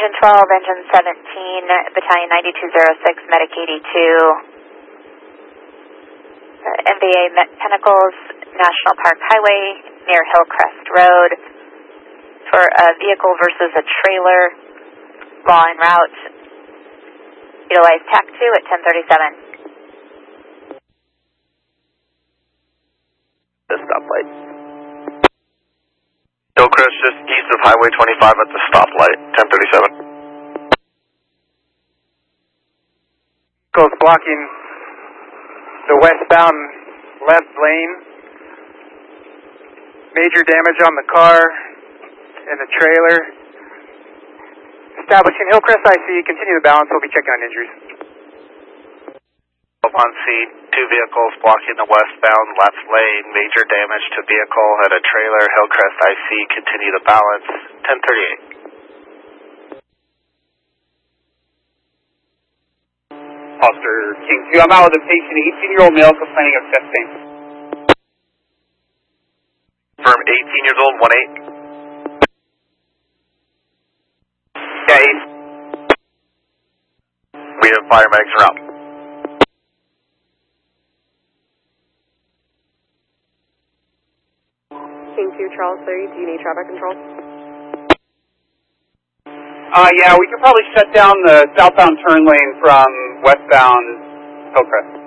Engine 12, Engine 17, Battalion 9206, Medic 82. MVA Pinnacles, National Park Highway, near Hillcrest Road, for a vehicle versus a trailer, law en route. Utilize TAC 2 at 1037. The stoplight. Hillcrest just east of Highway 25 at the stoplight, 1037. Goes blocking the westbound left lane. Major damage on the car and the trailer. Establishing Hillcrest IC, continue the balance, we'll be checking on injuries. On scene, 2 vehicles blocking the westbound left lane, major damage to vehicle at a trailer, Hillcrest IC, continue the balance, 1038. Officer King 2, I'm out with a patient, 18-year-old male complaining of chest pain. Firm 18 years old, 1-8. Yeah, We have paramedics around. King 2, Charles 30, do you need traffic control? yeah, we could probably shut down the southbound turn lane from westbound Hillcrest.